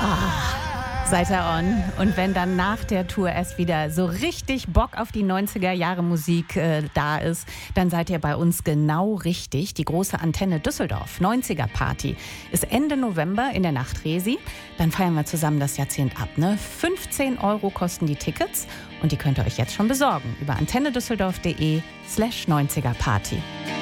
Seid ihr on. Und wenn dann nach der Tour erst wieder so richtig Bock auf die 90er-Jahre-Musik da ist, dann seid ihr bei uns genau richtig. Die große Antenne Düsseldorf 90er-Party ist Ende November in der Nachtresi. Dann feiern wir zusammen das Jahrzehnt ab. 15 € kosten die Tickets und die könnt ihr euch jetzt schon besorgen über antennedüsseldorf.de/90er-Party.